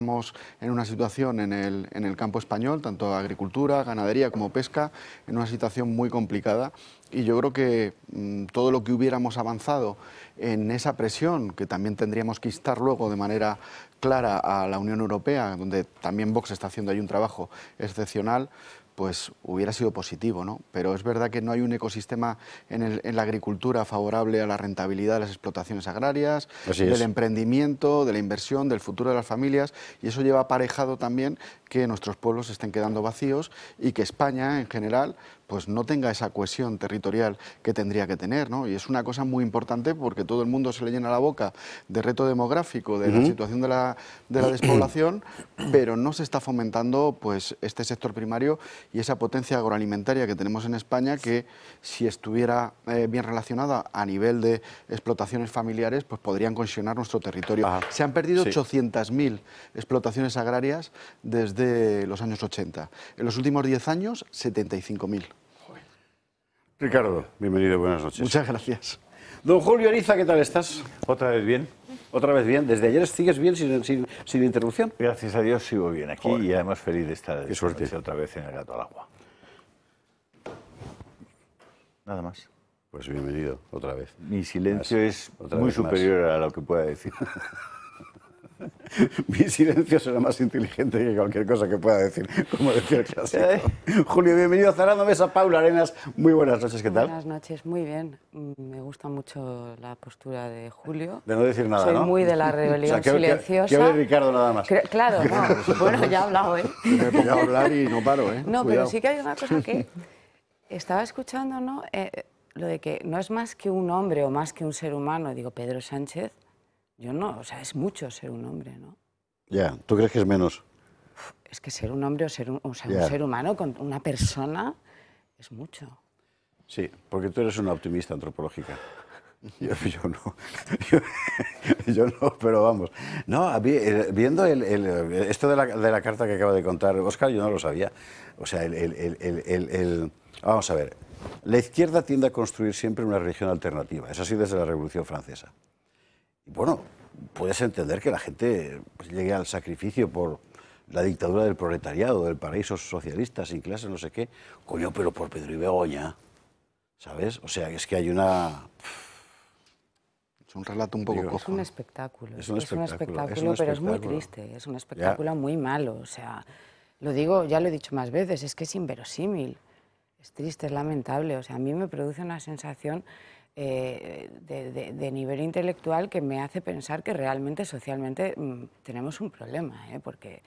Estamos en una situación en el campo español, tanto agricultura, ganadería como pesca, en una situación muy complicada y yo creo que todo lo que hubiéramos avanzado en esa presión, que también tendríamos que instar luego de manera clara a la Unión Europea, donde también Vox está haciendo ahí un trabajo excepcional, pues hubiera sido positivo, ¿no? Pero es verdad que no hay un ecosistema en la agricultura favorable a la rentabilidad de las explotaciones agrarias, del emprendimiento, de la inversión, del futuro de las familias, y eso lleva aparejado también que nuestros pueblos estén quedando vacíos y que España, en general, pues no tenga esa cohesión territorial que tendría que tener, ¿no? Y es una cosa muy importante porque todo el mundo se le llena la boca de reto demográfico, de la situación de la despoblación, pero no se está fomentando pues este sector primario y esa potencia agroalimentaria que tenemos en España, que si estuviera bien relacionada a nivel de explotaciones familiares, pues podrían cohesionar nuestro territorio. Se han perdido 800.000 explotaciones agrarias desde los años 80. En los últimos 10 años, 75.000. Ricardo, bienvenido, buenas noches. Muchas gracias. Don Julio Ariza, ¿qué tal estás? ¿Otra vez bien? Otra vez bien. ¿Desde ayer sigues bien sin interrupción? Gracias a Dios sigo bien aquí. Joder. Y además feliz de estar Qué suerte. otra vez en el Gato al Agua. Nada más. Pues bienvenido, otra vez. Mi silencio es otra muy vez más. superior a lo que pueda decir. Mi silencio será más inteligente que cualquier cosa que pueda decir, como decía el clásico. Julio, bienvenido a Cerrando Mesa. Paula Arenas, muy buenas noches, ¿qué tal? Buenas noches, muy bien. Me gusta mucho la postura de Julio. De no decir nada, Soy ¿no? muy de la rebelión silenciosa. Que hable Ricardo nada más. Claro, no. Bueno, ya he hablado, ¿eh? Me he pillado a hablar y no paro, ¿eh? No, Cuidado. pero sí que hay una cosa que estaba escuchando, ¿no? Lo de que no es más que un hombre o más que un ser humano. Digo, Pedro Sánchez, yo no, o sea, es mucho ser un hombre, ¿no? Ya, ¿tú crees que es menos? Es que ser un hombre un ser humano con una persona es mucho. Sí, porque tú eres una optimista antropológica. Yo no. Yo no, pero vamos. No, viendo esto de la carta que acaba de contar Óscar, yo no lo sabía. O sea, vamos a ver. La izquierda tiende a construir siempre una religión alternativa. Es así desde la Revolución Francesa. Y bueno, puedes entender que la gente pues, llegue al sacrificio por la dictadura del proletariado, del paraíso socialista, sin clases, no sé qué. Coño, pero por Pedro y Begoña, ¿sabes? O sea, es que hay una... Es un relato un poco cojo. Es un espectáculo. Es un espectáculo, pero es muy triste. Es un espectáculo muy malo. O sea, lo digo, ya lo he dicho más veces, es que es inverosímil. Es triste, es lamentable. O sea, a mí me produce una sensación de nivel intelectual que me hace pensar que realmente socialmente tenemos un problema, porque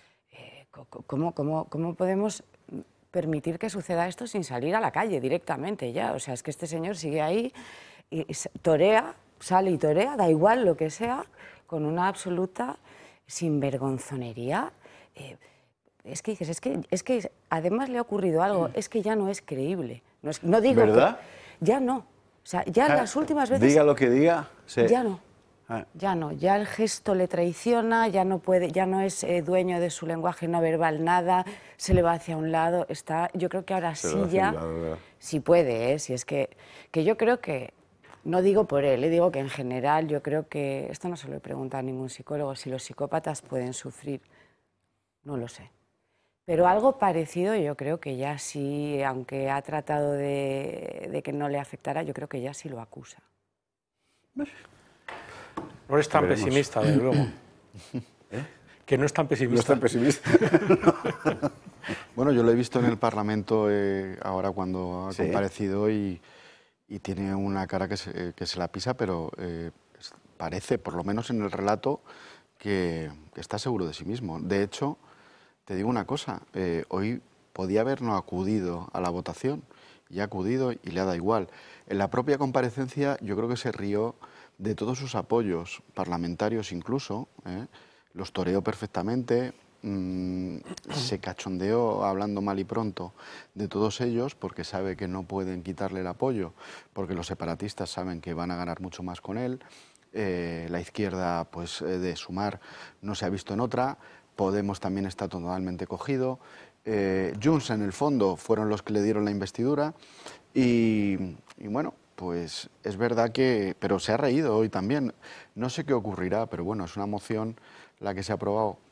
¿cómo podemos permitir que suceda esto sin salir a la calle directamente ya? O sea, es que este señor sigue ahí y torea, sale y torea, da igual lo que sea, con una absoluta sinvergonzonería. Es que dices, es que además le ha ocurrido algo, es que ya no es creíble. No digo ¿verdad? Ya no. O sea, ya las últimas veces... Diga lo que diga. Sí. Ya no. Ya no. Ya el gesto le traiciona, ya no puede, ya no es dueño de su lenguaje no verbal nada, se le va hacia un lado. Yo creo que ahora sí ya... Sí puede, si es que yo creo que... No digo por él, digo que en general yo creo que... Esto no se lo he preguntado a ningún psicólogo, si los psicópatas pueden sufrir. No lo sé. Pero algo parecido yo creo que ya sí, aunque ha tratado de que no le afectara, yo creo que ya sí lo acusa. No es tan pesimista, desde luego. Que no es tan pesimista. No es tan pesimista. Bueno, yo lo he visto en el Parlamento ahora cuando ha comparecido y tiene una cara que se la pisa, pero parece, por lo menos en el relato, que está seguro de sí mismo. De hecho, te digo una cosa, hoy podía haber no acudido a la votación, y ha acudido y le ha dado igual. En la propia comparecencia yo creo que se rió de todos sus apoyos parlamentarios incluso, los toreó perfectamente, se cachondeó hablando mal y pronto de todos ellos porque sabe que no pueden quitarle el apoyo, porque los separatistas saben que van a ganar mucho más con él, la izquierda pues de Sumar no se ha visto en otra, Podemos también está totalmente cogido, Junts en el fondo fueron los que le dieron la investidura y bueno, pues es verdad que... Pero se ha reído hoy también. No sé qué ocurrirá, pero bueno, es una moción la que se ha aprobado